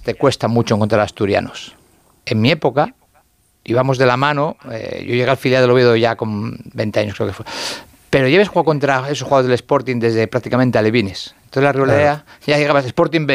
te cuesta mucho encontrar asturianos. En mi época íbamos de la mano, yo llegué al filial del Oviedo ya con 20 años creo que fue, pero lleves jugado contra esos jugadores del Sporting desde prácticamente alevines. Entonces la rivalidad, ya llegabas Sporting B,